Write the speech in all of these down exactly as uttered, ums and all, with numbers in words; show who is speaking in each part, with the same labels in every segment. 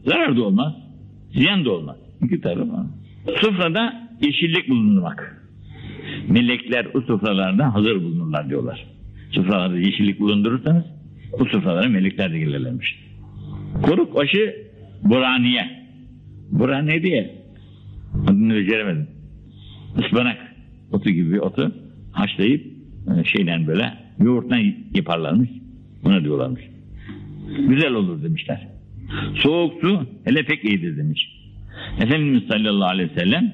Speaker 1: Zarar da olmaz, ziyan da olmaz. İki tarafı var. Sofrada yeşillik bulundurmak. Melekler o sofralarda hazır bulunurlar diyorlar. Sofralarda yeşillik bulundurursanız o sofralara melekler de gelirlermiş. Koruk aşı buraniye. Buraniye diye adını beceremedim. Ispanak otu gibi bir otu haşlayıp şeyden böyle yoğurttan yaparlarmış. Buna diyorlarmış. Güzel olur demişler. Soğuk su hele pek iyidir demiş. Efendimiz sallallahu aleyhi ve sellem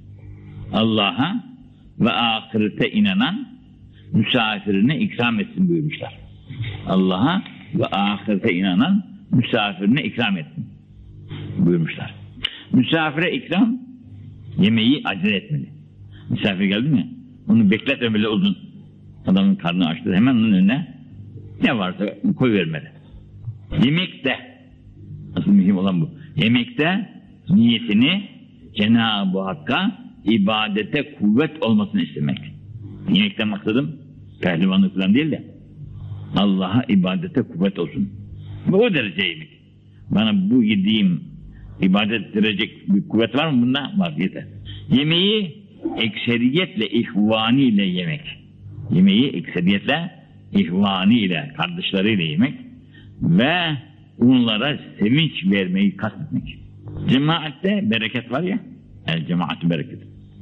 Speaker 1: Allah'a ve ahirete inanan misafirine ikram etsin buyurmuşlar. Allah'a ve ahirete inanan misafirine ikram etsin buyurmuşlar. Misafire ikram yemeği acele etmeli. Misafir geldi mi onu bekletmemeli uzun. Adamın karnı açtı hemen onun önüne ne varsa koyuvermeli. Yemekte asıl mühim olan bu. Yemekte niyetini Cenab-ı Hakk'a ibadete kuvvet olmasını istemek. Yemekten maksadım pehlivanlık falan değil de Allah'a ibadete kuvvet olsun. Bu o derece yemek. Bana bu yediğim ibadet ettirecek bir kuvvet var mı bunda? Var, yeter. Yemeği ekseriyetle ihvaniyle yemek. Yemeği ekseriyetle ihvaniyle, kardeşleriyle yemek ve onlara sevinç vermeyi kastetmek. Cemaatte bereket var ya, el cemaat bereket.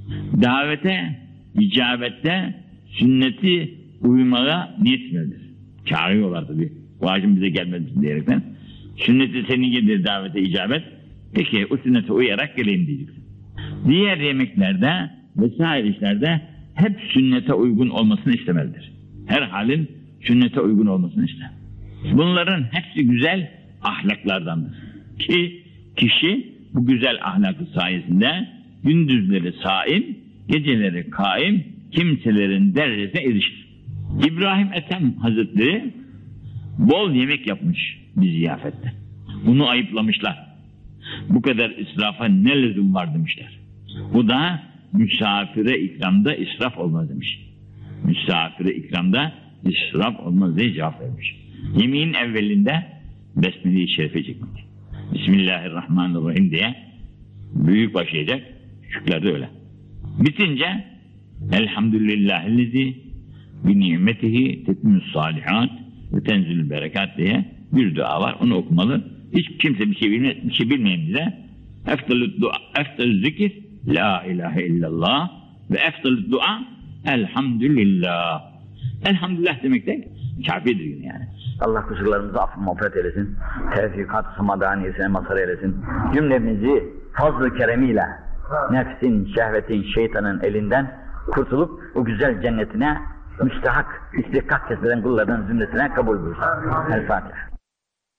Speaker 1: Davete, icabette sünneti uymaya niyet etmelidir. Çağırıyorlar tabii. Bu hacım bize gelmedi diyerekten. Sünneti senin gelir davete icabet. Peki o sünnete uyarak geleyim diyeceksin. Diğer yemeklerde vesaire işlerde hep sünnete uygun olmasını istemelidir. Her halin sünnete uygun olmasını ister. Bunların hepsi güzel ahlaklardandır. Ki kişi bu güzel ahlakı sayesinde gündüzleri saim, geceleri kaim kimselerin derecesine erişir. İbrahim Ethem Hazretleri bol yemek yapmış bir ziyafette. Bunu ayıplamışlar. Bu kadar israfa ne lüzum var demişler. Bu da misafire ikramda israf olmaz demiş. Misafire ikramda israf olmaz diye cevap vermiş. Yemeğin evvelinde Besmele-i Şerife çekmek. Bismillahirrahmanirrahim diye büyük başlayacak. Şükürler de öyle. Bitince Elhamdülillahillezi bi nimetihi tetmü's salihat ve tenzilül berekat diye bir dua var. Onu okumalı. Hiç kimse bir şey bilmez, bir şey bilmeyen bize eftalü dua, eftalü zikir la ilahe illallah ve eftalü dua elhamdülillah. Elhamdülillah demek de kafidir yine yani.
Speaker 2: Allah kusurlarımızı affı mağfiret eylesin. Tevfikat-ı samadaniyesine mazhar eylesin. Cümlemizi fazl-ı keremiyle nefsin, şehvetin, şeytanın elinden kurtulup o güzel cennetine müstehak, istihkak kesilen kullardan zümresine kabul buyursun. El Fatiha.